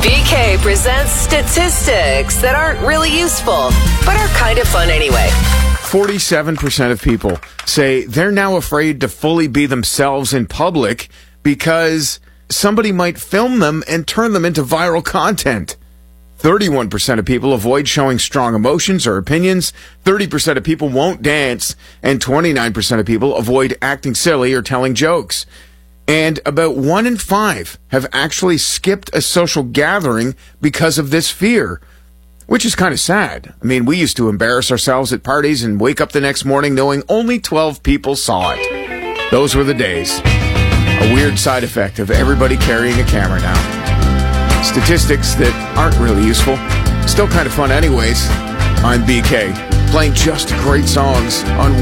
BK presents statistics that aren't really useful, but are kind of fun anyway. 47% of people say they're now afraid to fully be themselves in public because somebody might film them and turn them into viral content. 31% of people avoid showing strong emotions or opinions. 30% of people won't dance. And 29% of people avoid acting silly or telling jokes. And about 1 in 5 have actually skipped a social gathering because of this fear, which is kind of sad. I mean, we used to embarrass ourselves at parties and wake up the next morning knowing only 12 people saw it. Those were the days. A weird side effect of everybody carrying a camera now. Statistics that aren't really useful. Still kind of fun anyways. I'm BK, playing just great songs on